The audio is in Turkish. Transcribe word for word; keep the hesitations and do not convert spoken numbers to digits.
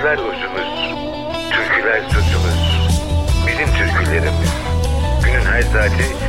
Yıllar uzunuz, türküler susumuz. Bizim türkülerimiz günün her saati